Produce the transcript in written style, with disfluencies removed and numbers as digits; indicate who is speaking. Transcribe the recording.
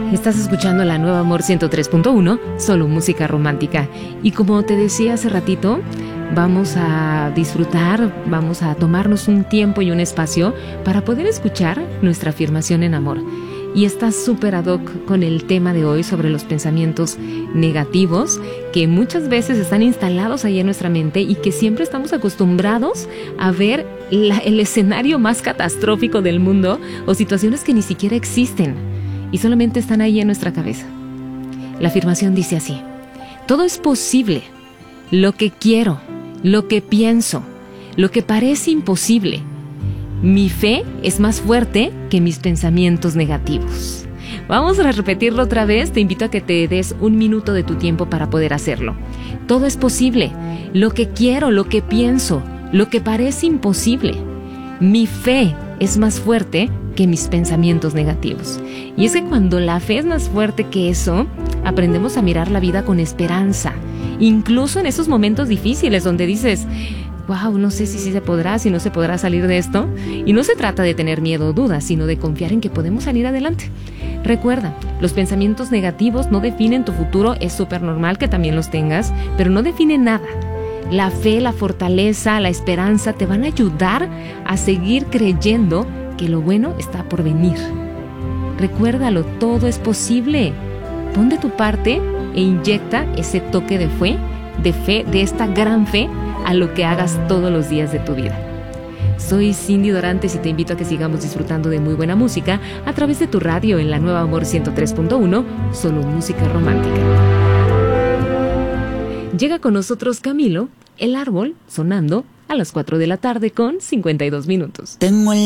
Speaker 1: Estás escuchando la Nueva Amor 103.1, solo música romántica. Y como te decía hace ratito, vamos a disfrutar, vamos a tomarnos un tiempo y un espacio para poder escuchar nuestra afirmación en amor. Y está súper ad hoc con el tema de hoy sobre los pensamientos negativos que muchas veces están instalados ahí en nuestra mente y que siempre estamos acostumbrados a ver el escenario más catastrófico del mundo o situaciones que ni siquiera existen y solamente están ahí en nuestra cabeza. La afirmación dice así: todo es posible. Lo que quiero, lo que pienso, lo que parece imposible. Mi fe es más fuerte que mis pensamientos negativos. Vamos a repetirlo otra vez. Te invito a que te des un minuto de tu tiempo para poder hacerlo. Todo es posible. Lo que quiero, lo que pienso, lo que parece imposible. Mi fe es más fuerte que mis pensamientos negativos. Y es que cuando la fe es más fuerte que eso, aprendemos a mirar la vida con esperanza. Incluso en esos momentos difíciles donde dices: wow, no sé si sí se podrá, si no se podrá salir de esto. Y no se trata de tener miedo o dudas, sino de confiar en que podemos salir adelante. Recuerda, los pensamientos negativos no definen tu futuro. Es súper normal que también los tengas, pero no definen nada. La fe, la fortaleza, la esperanza te van a ayudar a seguir creyendo que lo bueno está por venir. Recuérdalo, todo es posible. Pon de tu parte e inyecta ese toque de fe, de esta gran fe, a lo que hagas todos los días de tu vida. Soy Cindy Dorantes y te invito a que sigamos disfrutando de muy buena música a través de tu radio en la Nueva Amor 103.1, solo música romántica. Llega con nosotros Camilo, El Árbol, sonando a las 4 de la tarde con 52 minutos.
Speaker 2: Tengo en